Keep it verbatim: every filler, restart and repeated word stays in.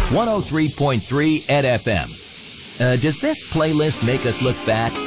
one oh three point three at F M. Uh, does this playlist make us look fat?